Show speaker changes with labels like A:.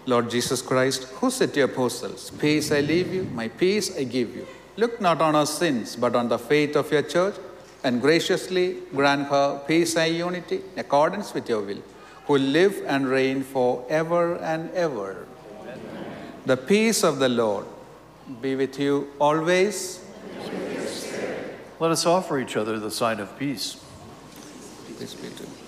A: Lord Jesus Christ, who said to your apostles, "Peace I leave you, my peace I give you," look not on our sins, but on the faith of your church, and graciously grant her peace and unity in accordance with your will, who live and reign forever and ever. Amen. The peace of the Lord be with you always.
B: Let us offer each other the sign of peace.
A: Peace be to you.